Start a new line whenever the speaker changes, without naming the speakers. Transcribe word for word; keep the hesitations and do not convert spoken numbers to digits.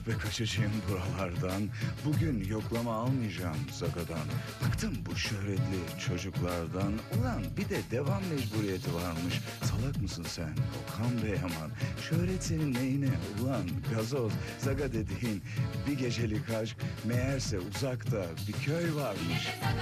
Ah be kaçacağım buralardan. Bugün yoklama almayacağım Zaga'dan. Bıktım bu şöhretli çocuklardan. Ulan bir de devam mecburiyeti varmış. Salak mısın sen Okan Bey aman? Şöhret senin neyine ulan gazoz? Zaga dediğin bir gecelik aşk meğerse uzakta bir köy varmış.